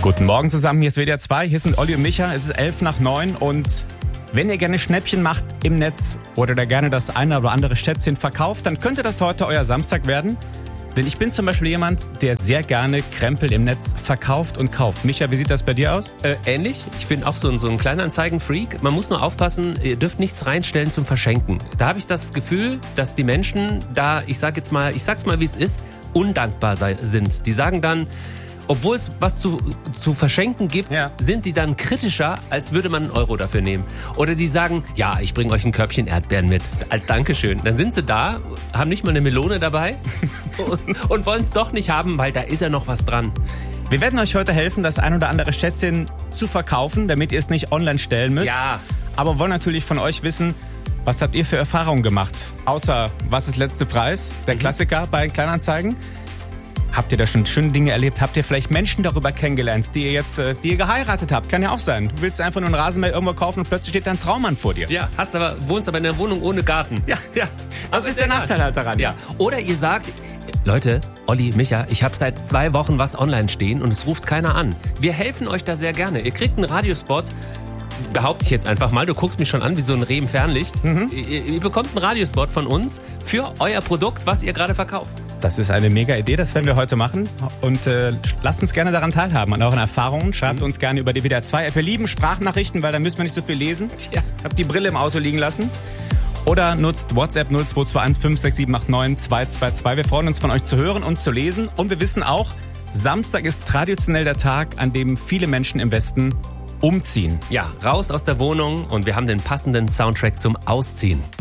Guten Morgen zusammen, hier ist WDR 2, hier sind Olli und Micha, es ist 8:55 und wenn ihr gerne Schnäppchen macht im Netz oder da gerne das eine oder andere Schätzchen verkauft, dann könnte das heute euer Samstag werden. Denn ich bin zum Beispiel jemand, der sehr gerne Krempel im Netz verkauft und kauft. Micha, wie sieht das bei dir aus? Ähnlich. Ich bin auch so ein Kleinanzeigen-Freak. Man muss nur aufpassen, ihr dürft nichts reinstellen zum Verschenken. Da habe ich das Gefühl, dass die Menschen da, ich sag's mal wie es ist, undankbar sind. Die sagen dann, obwohl es was zu verschenken gibt, sind die dann kritischer, als würde man einen Euro dafür nehmen. Oder die sagen, ja, ich bringe euch ein Körbchen Erdbeeren mit, als Dankeschön. Dann sind sie da, haben nicht mal eine Melone dabei und wollen es doch nicht haben, weil da ist ja noch was dran. Wir werden euch heute helfen, das ein oder andere Schätzchen zu verkaufen, damit ihr es nicht online stellen müsst. Ja. Aber wollen natürlich von euch wissen, was habt ihr für Erfahrungen gemacht? Außer, was ist letzte Preis? Der Klassiker bei Kleinanzeigen. Habt ihr da schon schöne Dinge erlebt? Habt ihr vielleicht Menschen darüber kennengelernt, die ihr geheiratet habt? Kann ja auch sein. Du willst einfach nur einen Rasenmäher irgendwo kaufen und plötzlich steht da ein Traummann vor dir. Ja, wohnst aber in einer Wohnung ohne Garten. Ja. Das ist der Nachteil halt daran. Ja. Oder ihr sagt, Leute, Olli, Micha, ich habe seit 2 Wochen was online stehen und es ruft keiner an. Wir helfen euch da sehr gerne. Ihr kriegt einen Radiospot. Behaupte ich jetzt einfach mal, du guckst mich schon an wie so ein Reh im Fernlicht. Ihr bekommt einen Radiospot von uns für euer Produkt, was ihr gerade verkauft. Das ist eine mega Idee, das werden wir heute machen. Und lasst uns gerne daran teilhaben, an euren Erfahrungen. Schreibt uns gerne über die WDR 2 App. Wir lieben Sprachnachrichten, weil da müssen wir nicht so viel lesen. Tja. Habt die Brille im Auto liegen lassen. Oder nutzt WhatsApp 0221 56789 222. Wir freuen uns, von euch zu hören und zu lesen. Und wir wissen auch, Samstag ist traditionell der Tag, an dem viele Menschen im Westen umziehen. Ja, raus aus der Wohnung und wir haben den passenden Soundtrack zum Ausziehen.